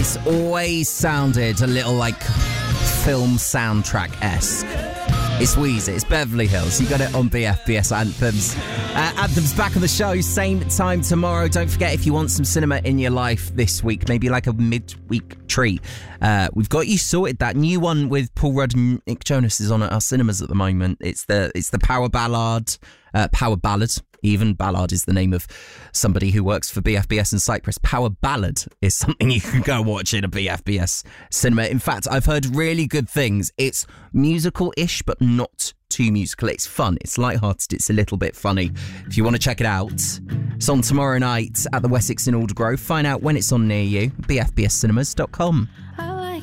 It's always sounded a little like film soundtrack-esque. It's Weezer, it's Beverly Hills. You got it on BFBS Anthems. Anthems back on the show, same time tomorrow. Don't forget, if you want some cinema in your life this week, maybe like a midweek treat, we've got you sorted. That new one with Paul Rudd and Nick Jonas is on at our cinemas at the moment. It's the Power Ballad. Power Ballad. Even Ballard is the name of somebody who works for BFBS and Cyprus. Power Ballad is something you can go watch in a BFBS cinema. In fact, I've heard really good things. It's musical-ish, but not too musical. It's fun. It's lighthearted. It's a little bit funny. If you want to check it out, it's on tomorrow night at the Wessex in Aldergrove. Find out when it's on near you. bfbscinemas.com.